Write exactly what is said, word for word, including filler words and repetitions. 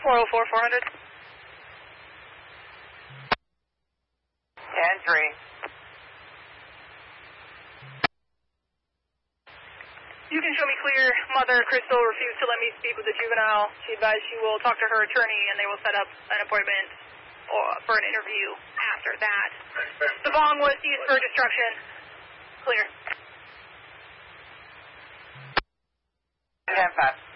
four oh four, four hundred. ten three. You can show me clear. Mother Crystal refused to let me speak with the juvenile. She advised she will talk to her attorney and they will set up an appointment or for an interview after that. The bong was used for destruction. Clear. ten five.